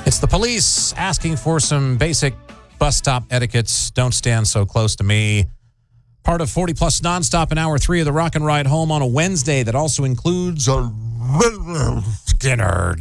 It's the police asking for some basic bus stop etiquettes. Don't stand so close to me. Part of 40 Plus Nonstop in Hour 3 of the Rock and Ride Home on a Wednesday that also includes a Skinner.